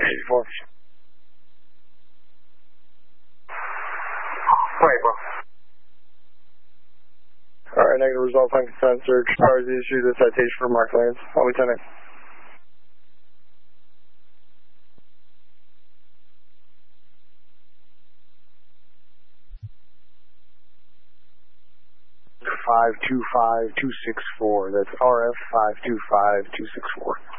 84. Right, bro. Alright, negative result on consent search. Stars issued a citation for Mark Lance. Lieutenant. $525,264. That's RF 525,264.